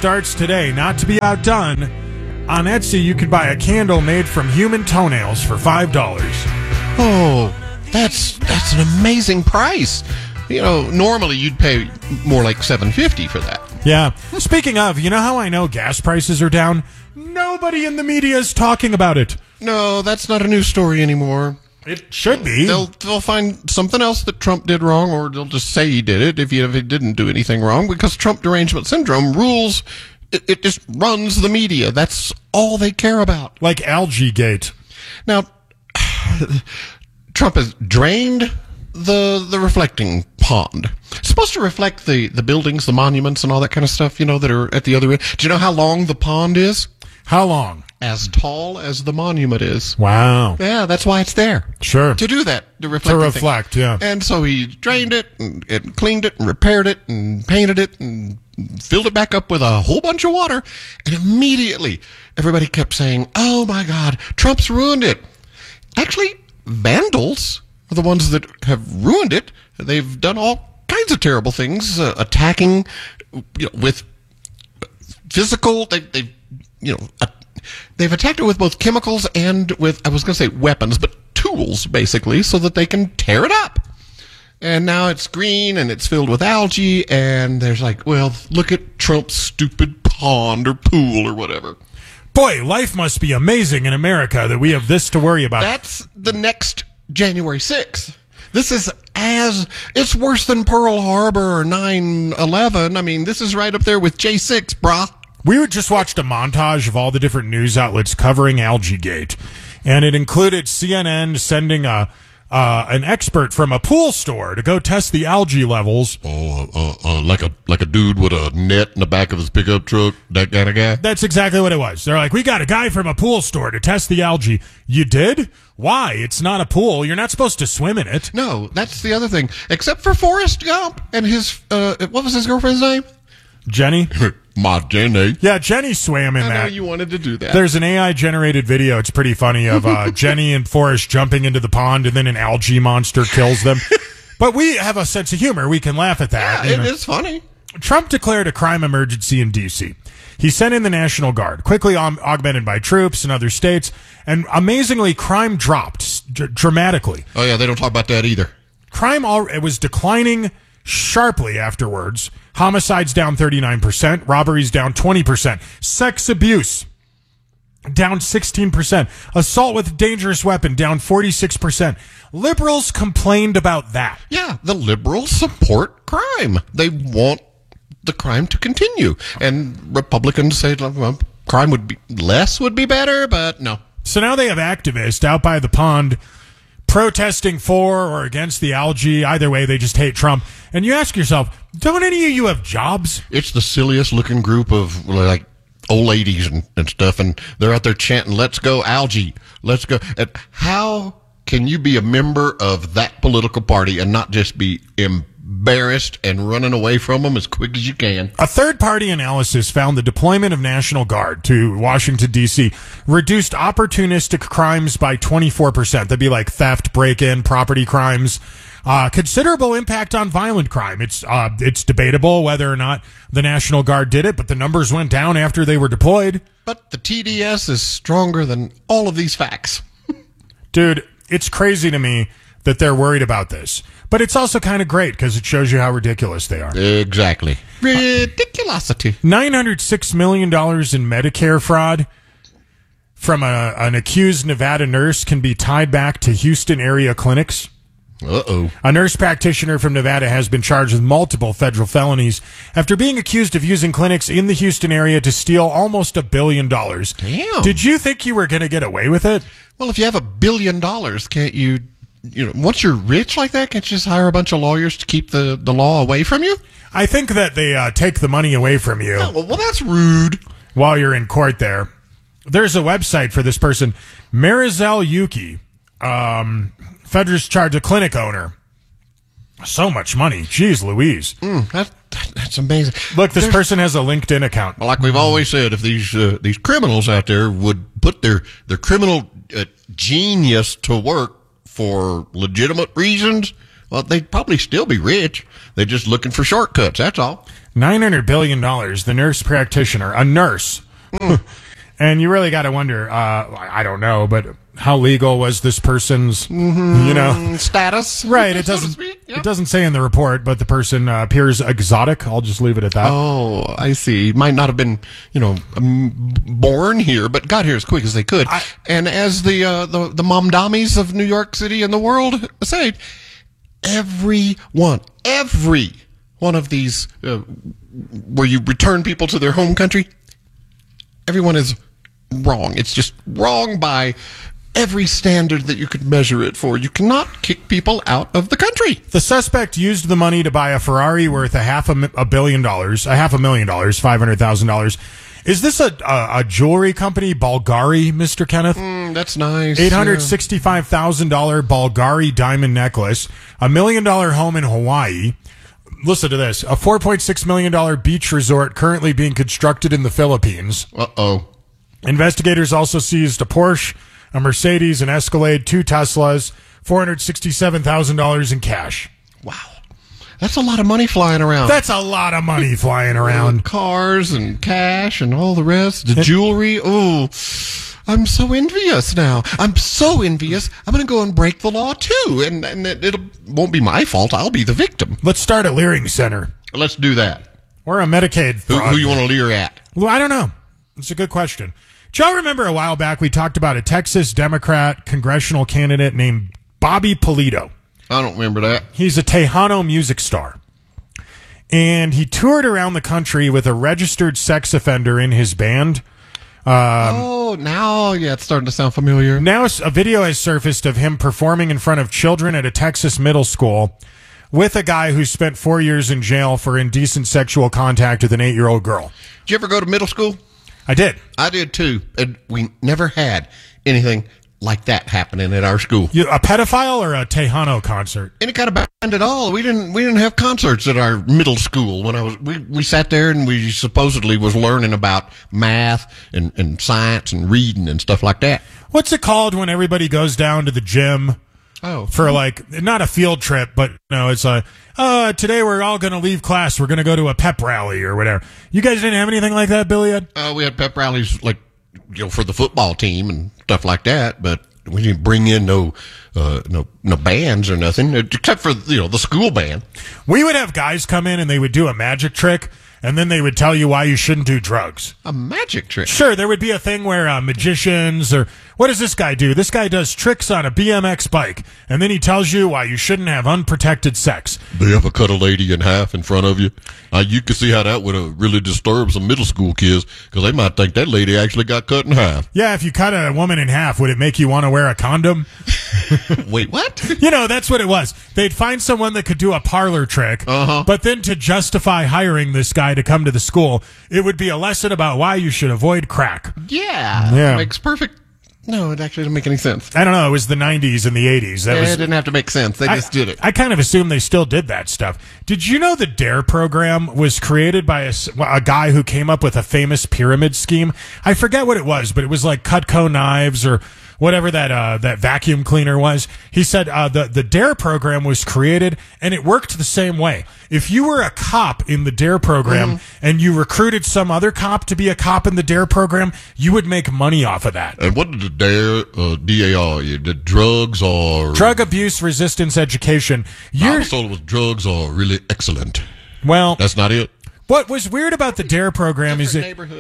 starts today. Not to be outdone, on Etsy you can buy a candle made from human toenails for $5. Oh, that's an amazing price. You know, normally you'd pay more like $7.50 for that. Yeah. Speaking of, you know how I know gas prices are down? Nobody in the media is talking about it. No, that's not a news story anymore. It should be. They'll find something else that Trump did wrong, or they'll just say he did it if he didn't do anything wrong, because Trump derangement syndrome rules. It just runs the media. That's all they care about. Like Algaegate. Now, Trump has drained the reflecting pond. It's supposed to reflect the buildings, the monuments, and all that kind of stuff, you know, that are at the other end. Do you know how long the pond is? How long? As tall as the monument is. Wow. Yeah, that's why it's there. Sure. To do that. To reflect, yeah. And so he drained it and cleaned it and repaired it and painted it and filled it back up with a whole bunch of water. And immediately everybody kept saying, oh my God, Trump's ruined it. Actually, vandals are the ones that have ruined it. They've done all kinds of terrible things, attacking, with physical. They've attacked it with both chemicals and with, I was going to say weapons, but tools, basically, so that they can tear it up. And now it's green and it's filled with algae, and there's like, well, look at Trump's stupid pond or pool or whatever. Boy, life must be amazing in America that we have this to worry about. That's the next January 6th. This is it's worse than Pearl Harbor or 9/11. I mean, this is right up there with J6, brah. We just watched a montage of all the different news outlets covering Algaegate, and it included CNN sending an expert from a pool store to go test the algae levels. Like a dude with a net in the back of his pickup truck, that kind of guy? That's exactly what it was. They're like, we got a guy from a pool store to test the algae. You did? Why? It's not a pool. You're not supposed to swim in it. No, that's the other thing. Except for Forrest Gump and his, what was his girlfriend's name? Jenny? My Jenny. Yeah, Jenny swam in that. I know you wanted to do that. There's an AI-generated video. It's pretty funny of Jenny and Forrest jumping into the pond, and then an algae monster kills them. But we have a sense of humor. We can laugh at that. Yeah, it is funny. Trump declared a crime emergency in D.C. He sent in the National Guard, quickly augmented by troops in other states, and amazingly, crime dropped dramatically. Oh, yeah, they don't talk about that either. Crime it was declining sharply afterwards. Homicides down 39%, robberies down 20%, sex abuse down 16%, assault with a dangerous weapon down 46%. Liberals complained about that. Yeah, the liberals support crime. They want the crime to continue. And Republicans say crime would be better, but no. So now they have activists out by the pond protesting for or against the algae. Either way, they just hate Trump. And you ask yourself, don't any of you have jobs? It's the silliest looking group of like old ladies and stuff, and they're out there chanting, let's go algae, let's go. And how can you be a member of that political party and not just be embarrassed and running away from them as quick as you can? A third-party analysis found the deployment of National Guard to Washington, D.C. reduced opportunistic crimes by 24%. That'd be like theft, break-in, property crimes. Considerable impact on violent crime. It's debatable whether or not the National Guard did it, but the numbers went down after they were deployed. But the TDS is stronger than all of these facts. Dude, it's crazy to me that they're worried about this. But it's also kind of great because it shows you how ridiculous they are. Exactly. Ridiculosity. $906 million in Medicare fraud from an accused Nevada nurse can be tied back to Houston area clinics. Uh-oh. A nurse practitioner from Nevada has been charged with multiple federal felonies after being accused of using clinics in the Houston area to steal almost $1 billion. Damn. Did you think you were going to get away with it? Well, if you have $1 billion, can't you once you're rich like that, can't you just hire a bunch of lawyers to keep the law away from you? I think that they take the money away from you. Oh, well, that's rude. While you're in court there. There's a website for this person, Marizel Yuki. Federals charge a clinic owner so much money. Jeez Louise. That's amazing. Look, this person has a LinkedIn account. Like we've always said, if these criminals out there would put their criminal genius to work for legitimate reasons, well, they'd probably still be rich. They're just looking for shortcuts, that's all. $900 billion, the nurse practitioner, a nurse. And you really got to wonder, I don't know, but how legal was this person's, status? Right. It so to doesn't, speak. Yep. it doesn't say in the report, but the person appears exotic. I'll just leave it at that. Oh, I see. Might not have been, born here, but got here as quick as they could. And as the momdamis of New York City and the world say, every one of these, where you return people to their home country, everyone is wrong. It's just wrong by every standard that you could measure it for. You cannot kick people out of the country. The suspect used the money to buy a Ferrari worth $500 million, $500,000. Is this a jewelry company, Bulgari, Mr. Kenneth? That's nice. $865,000 Bulgari diamond necklace, $1 million home in Hawaii. Listen to this. A $4.6 million beach resort currently being constructed in the Philippines. Uh-oh. Investigators also seized a Porsche, a Mercedes, an Escalade, 2 Teslas, $467,000 in cash. Wow. That's a lot of money flying around. That's a lot of money flying around. Cars and cash and all the rest. The jewelry. Oh, I'm so envious now. I'm so envious. I'm going to go and break the law, too. And it won't be my fault. I'll be the victim. Let's start a leering center. Let's do that. Or a Medicaid fraud. Who you want to leer at? Well, I don't know. It's a good question. Do y'all remember a while back we talked about a Texas Democrat congressional candidate named Bobby Polito? I don't remember that. He's a Tejano music star. And he toured around the country with a registered sex offender in his band. Now, it's starting to sound familiar. Now a video has surfaced of him performing in front of children at a Texas middle school with a guy who spent 4 years in jail for indecent sexual contact with an 8-year-old girl. Did you ever go to middle school? I did. I did, too. And we never had anything like that happening at our school. A pedophile or a Tejano concert? Any kind of band at all. We didn't have concerts at our middle school. When we sat there and we supposedly was learning about math and science and reading and stuff like that. What's it called when everybody goes down to the gym? Oh, for not a field trip, but it's today we're all going to leave class. We're going to go to a pep rally or whatever. You guys didn't have anything like that, Billy? We had pep rallies for the football team and stuff like that, but we didn't bring in no bands or nothing, except for the school band. We would have guys come in and they would do a magic trick, and then they would tell you why you shouldn't do drugs. A magic trick? Sure, there would be a thing where magicians or what does this guy do? This guy does tricks on a BMX bike, and then he tells you why you shouldn't have unprotected sex. They ever cut a lady in half in front of you? You can see how that would have really disturbed some middle school kids, because they might think that lady actually got cut in half. Yeah, if you cut a woman in half, would it make you want to wear a condom? Wait, what? That's what it was. They'd find someone that could do a parlor trick, but then to justify hiring this guy to come to the school, it would be a lesson about why you should avoid crack. Yeah. It makes perfect... No, it actually doesn't make any sense. I don't know. It was the 90s and the 80s. It didn't have to make sense. They just did it. I kind of assumed they still did that stuff. Did you know the DARE program was created by a guy who came up with a famous pyramid scheme? I forget what it was, but it was like Cutco knives or whatever that vacuum cleaner was. He said the DARE program was created, and it worked the same way. If you were a cop in the DARE program and you recruited some other cop to be a cop in the DARE program, you would make money off of that. And what did the DARE, DAR, the drugs or... Drug Abuse Resistance Education. I was told it was drugs are really excellent. Well... That's not it? What was weird about the DARE program is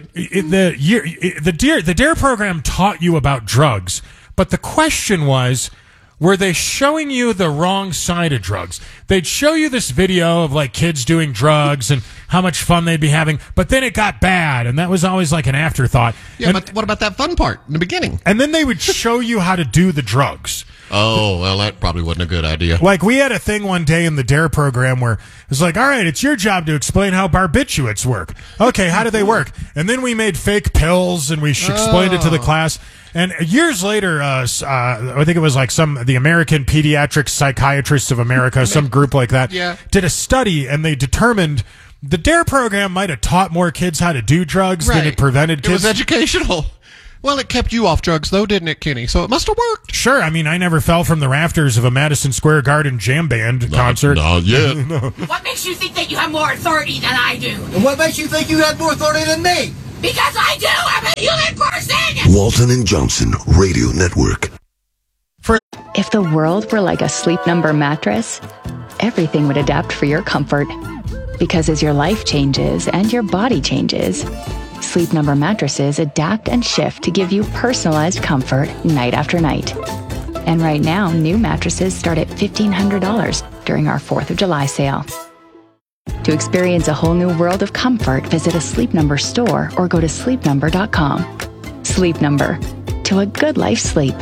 the DARE program taught you about drugs, but the question was, were they showing you the wrong side of drugs? They'd show you this video of kids doing drugs and how much fun they'd be having, but then it got bad, and that was always like an afterthought. Yeah, but what about that fun part in the beginning? And then they would show you how to do the drugs. Oh, well, that probably wasn't a good idea. We had a thing one day in the DARE program where it was all right, it's your job to explain how barbiturates work. Okay, how do they work? And then we made fake pills and we explained it to the class. And years later, I think it was the American Pediatric Psychiatrists of America, some group like that, did a study, and they determined the DARE program might have taught more kids how to do drugs than it prevented kids. It was educational. Well, it kept you off drugs, though, didn't it, Kenny? So it must have worked. Sure. I mean, I never fell from the rafters of a Madison Square Garden jam band concert. Not yet. No. What makes you think that you have more authority than I do? And what makes you think you have more authority than me? Because I do! I'm a human person! Walton and Johnson Radio Network. If the world were like a Sleep Number mattress, everything would adapt for your comfort. Because as your life changes and your body changes, Sleep Number mattresses adapt and shift to give you personalized comfort night after night. And right now, new mattresses start at $1,500 during our 4th of July sale. To experience a whole new world of comfort, visit a Sleep Number store or go to sleepnumber.com. Sleep Number. To a good life sleep.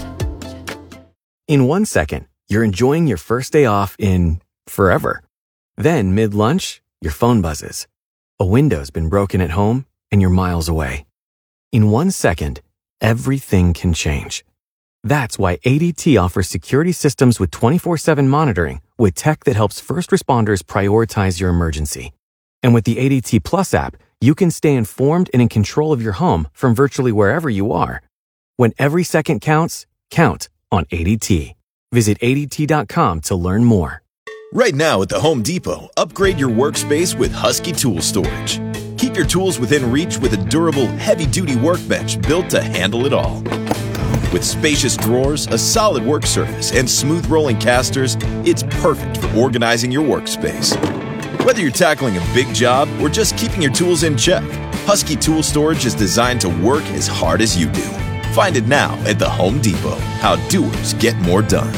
In 1 second, you're enjoying your first day off in forever. Then, mid-lunch, your phone buzzes. A window's been broken at home and you're miles away. In 1 second, everything can change. That's why ADT offers security systems with 24/7 monitoring with tech that helps first responders prioritize your emergency. And with the ADT Plus app, you can stay informed and in control of your home from virtually wherever you are. When every second counts, count on ADT. Visit ADT.com to learn more. Right now at the Home Depot, upgrade your workspace with Husky Tool Storage. Keep your tools within reach with a durable, heavy-duty workbench built to handle it all. With spacious drawers, a solid work surface, and smooth rolling casters, it's perfect for organizing your workspace. Whether you're tackling a big job or just keeping your tools in check, Husky Tool Storage is designed to work as hard as you do. Find it now at the Home Depot. How doers get more done.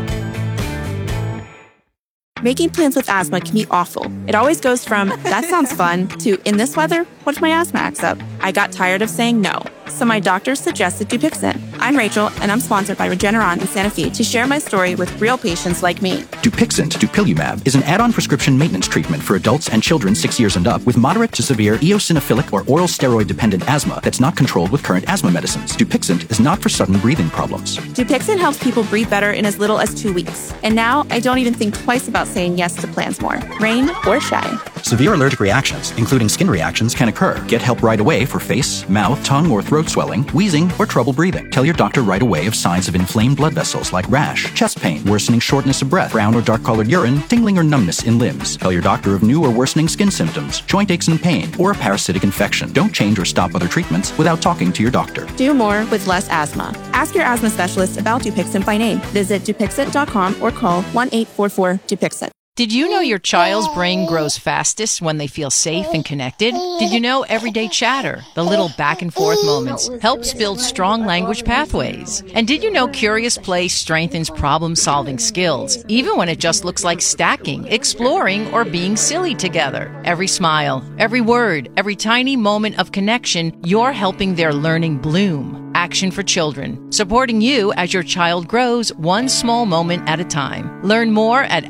Making plans with asthma can be awful. It always goes from, that sounds fun, to, in this weather, what if my asthma acts up? I got tired of saying no, so my doctor suggested Dupixent. I'm Rachel, and I'm sponsored by Regeneron in Santa Fe to share my story with real patients like me. Dupixent, dupilumab, is an add-on prescription maintenance treatment for adults and children 6 years and up with moderate to severe eosinophilic or oral steroid-dependent asthma that's not controlled with current asthma medicines. Dupixent is not for sudden breathing problems. Dupixent helps people breathe better in as little as 2 weeks. And now, I don't even think twice about saying yes to plans more, rain or shine. Severe allergic reactions, including skin reactions, can occur. Get help right away for face, mouth, tongue, or throat swelling, wheezing, or trouble breathing. Tell your doctor right away of signs of inflamed blood vessels like rash, chest pain, worsening shortness of breath, brown or dark-colored urine, tingling or numbness in limbs. Tell your doctor of new or worsening skin symptoms, joint aches and pain, or a parasitic infection. Don't change or stop other treatments without talking to your doctor. Do more with less asthma. Ask your asthma specialist about Dupixent by name. Visit Dupixent.com or call 1-844-DUPIXENT. Did you know your child's brain grows fastest when they feel safe and connected? Did you know everyday chatter, the little back and forth moments, helps build strong language pathways? And did you know curious play strengthens problem-solving skills, even when it just looks like stacking, exploring, or being silly together? Every smile, every word, every tiny moment of connection, you're helping their learning bloom. Action for Children, supporting you as your child grows one small moment at a time. Learn more at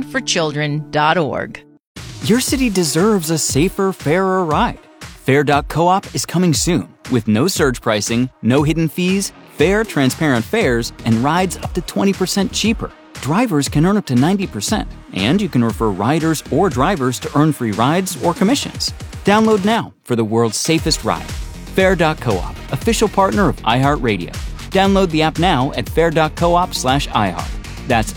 actionforchildren.org. Your city deserves a safer, fairer ride. Fair.coop is coming soon with no surge pricing, no hidden fees, fair, transparent fares, and rides up to 20% cheaper. Drivers can earn up to 90%, and you can refer riders or drivers to earn free rides or commissions. Download now for the world's safest ride. Fair.coop, official partner of iHeartRadio. Download the app now at fair.coop/iHeart. That's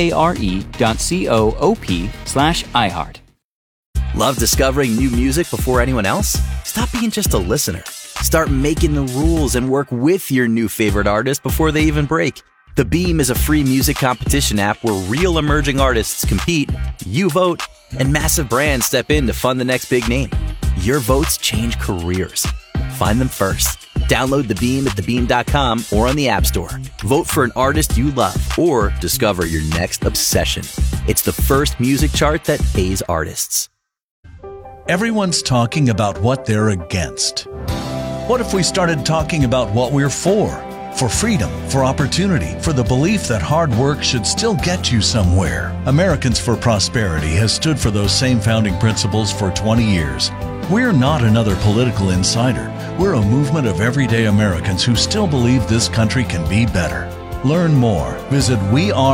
FARE.coop/iHeart. Love discovering new music before anyone else? Stop being just a listener. Start making the rules and work with your new favorite artist before they even break. The Beam is a free music competition app where real emerging artists compete, you vote, and massive brands step in to fund the next big name. Your votes change careers. Find them first. Download The Beam at thebeam.com or on the App Store. Vote for an artist you love or discover your next obsession. It's the first music chart that pays artists. Everyone's talking about what they're against. What if we started talking about what we're for? For freedom, for opportunity, for the belief that hard work should still get you somewhere. Americans for Prosperity has stood for those same founding principles for 20 years. We're not another political insider. We're a movement of everyday Americans who still believe this country can be better. Learn more. Visit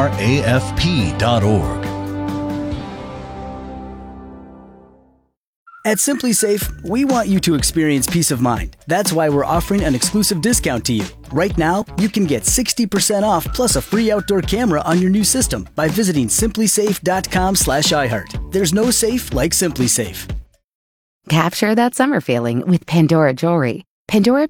weareafp.org. At SimpliSafe, we want you to experience peace of mind. That's why we're offering an exclusive discount to you. Right now, you can get 60% off plus a free outdoor camera on your new system by visiting simplisafe.com/iHeart. There's no safe like SimpliSafe. Capture that summer feeling with Pandora Jewelry. Pandora